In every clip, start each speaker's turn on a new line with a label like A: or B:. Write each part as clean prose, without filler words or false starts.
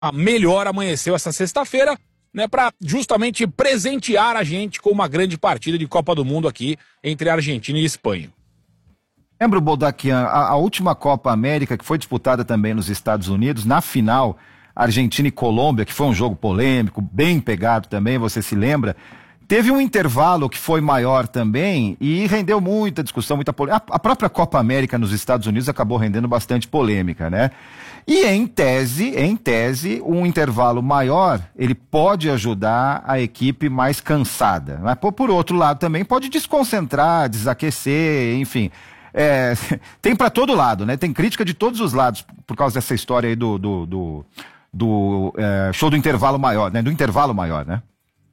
A: melhor amanheceu essa sexta-feira, né, para justamente presentear a gente com uma grande partida de Copa do Mundo aqui entre Argentina e Espanha.
B: Lembra, Boldaquian, a última Copa América, que foi disputada também nos Estados Unidos, na final, Argentina e Colômbia, que foi um jogo polêmico, bem pegado também, você se lembra? Teve um intervalo que foi maior também e rendeu muita discussão, muita polêmica. A própria Copa América nos Estados Unidos acabou rendendo bastante polêmica, né? E em tese, um intervalo maior, ele pode ajudar a equipe mais cansada. Mas por outro lado também pode desconcentrar, desaquecer, enfim. Tem para todo lado, né? Tem crítica de todos os lados por causa dessa história aí do show do intervalo maior, né? Do intervalo maior, né?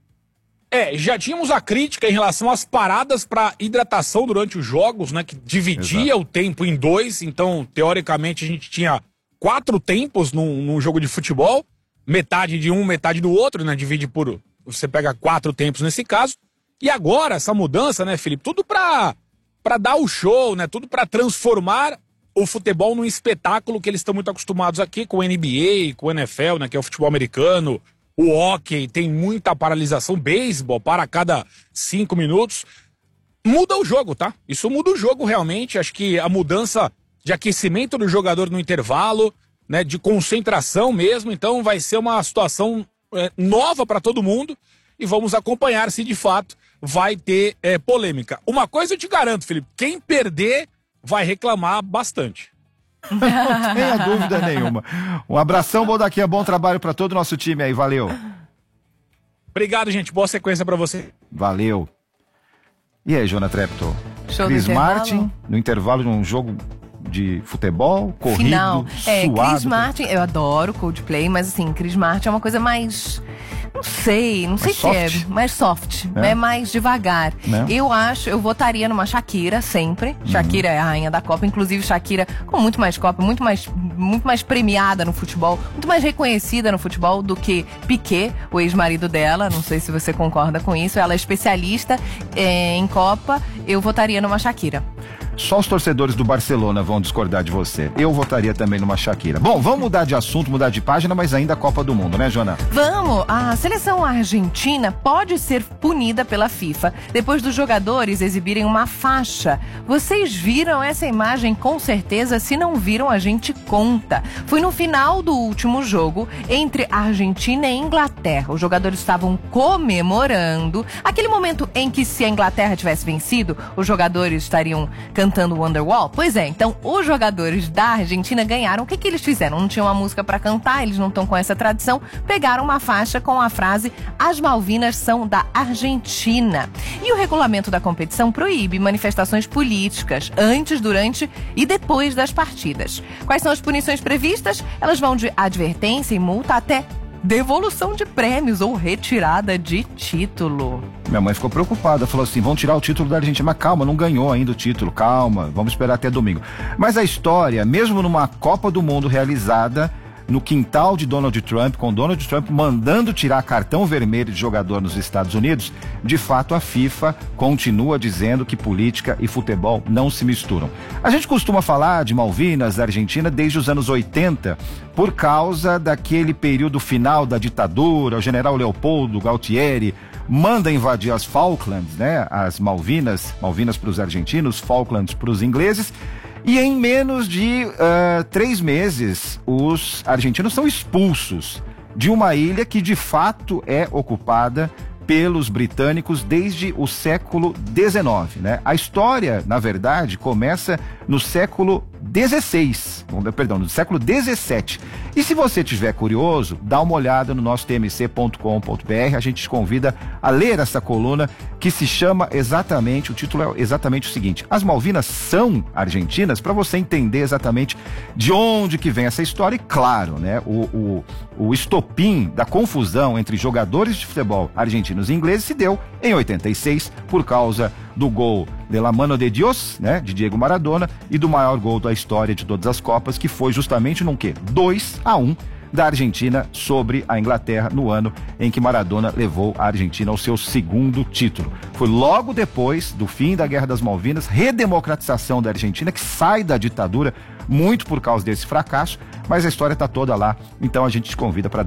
A: Já tínhamos a crítica em relação às paradas para hidratação durante os jogos, né? Que dividia o tempo em dois, então, teoricamente, a gente tinha 4 tempos num jogo de futebol, metade de um, metade do outro, né? Você pega 4 tempos nesse caso. E agora, essa mudança, né, Felipe? Tudo para dar o show, né? Tudo para transformar o futebol num espetáculo que eles estão muito acostumados aqui com o NBA, com o NFL, né? Que é o futebol americano. O hóquei tem muita paralisação, beisebol para cada 5 minutos. Muda o jogo, tá? Isso muda o jogo realmente. Acho que a mudança de aquecimento do jogador no intervalo, né, de concentração mesmo. Então vai ser uma situação nova para todo mundo e vamos acompanhar se de fato vai ter polêmica. Uma coisa eu te garanto, Felipe, quem perder vai reclamar bastante.
B: Não tenha dúvida nenhuma. Um abração, Boldaquian, bom trabalho para todo o nosso time aí, valeu.
A: Obrigado, gente, boa sequência para você.
B: Valeu. E aí, Jona Treptow?
C: Chris
B: Martin, no intervalo de um jogo de futebol, corrido,
C: final.
B: suado.
C: Chris Martin, eu adoro Coldplay, mas assim, Chris Martin é uma coisa mais... Não sei se
B: soft?
C: é mais soft, é mais devagar.
B: Né?
C: Eu votaria numa Shakira sempre. Shakira é a rainha da Copa, inclusive Shakira com muito mais Copa, muito mais premiada no futebol, muito mais reconhecida no futebol do que Piqué, o ex-marido dela. Não sei se você concorda com isso. Ela é especialista em Copa. Eu votaria numa Shakira.
B: Só os torcedores do Barcelona vão discordar de você. Eu votaria também numa Shakira. Bom, vamos mudar de assunto, mudar de página, mas ainda a Copa do Mundo, né, Jona?
C: Vamos! A seleção argentina pode ser punida pela FIFA depois dos jogadores exibirem uma faixa. Vocês viram essa imagem com certeza? Se não viram, a gente conta. Foi no final do último jogo entre a Argentina e a Inglaterra. Os jogadores estavam comemorando aquele momento em que, se a Inglaterra tivesse vencido, os jogadores estariam cantando Wonderwall? Pois é, então os jogadores da Argentina ganharam. O que eles fizeram? Não tinham uma música pra cantar, eles não estão com essa tradição. Pegaram uma faixa com a frase "As Malvinas são da Argentina". E o regulamento da competição proíbe manifestações políticas antes, durante e depois das partidas. Quais são as punições previstas? Elas vão de advertência e multa até devolução de prêmios ou retirada de título.
B: Minha mãe ficou preocupada, falou assim, vão tirar o título da Argentina, mas calma, não ganhou ainda o título, calma, vamos esperar até domingo. Mas a história, mesmo numa Copa do Mundo realizada no quintal de Donald Trump, com Donald Trump mandando tirar cartão vermelho de jogador nos Estados Unidos, de fato a FIFA continua dizendo que política e futebol não se misturam. A gente costuma falar de Malvinas, da Argentina, desde os anos 80, por causa daquele período final da ditadura. O general Leopoldo Galtieri manda invadir as Falklands, né? As Malvinas para os argentinos, Falklands para os ingleses. E em menos de 3 meses, os argentinos são expulsos de uma ilha que de fato é ocupada pelos britânicos desde o século XIX, né? A história, na verdade, começa no século no século XVII. E se você estiver curioso, dá uma olhada no nosso tmc.com.br. A gente te convida a ler essa coluna que se chama exatamente, o título é exatamente o seguinte: As Malvinas são argentinas? Para você entender exatamente de onde que vem essa história. E claro, né, o estopim da confusão entre jogadores de futebol argentinos e ingleses se deu em 86 por causa do gol de la mano de Dios, né, de Diego Maradona, e do maior gol da história de todas as Copas, que foi justamente num 2-1 da Argentina sobre a Inglaterra no ano em que Maradona levou a Argentina ao seu segundo título. Foi logo depois do fim da Guerra das Malvinas, redemocratização da Argentina, que sai da ditadura muito por causa desse fracasso, mas a história está toda lá, então a gente te convida para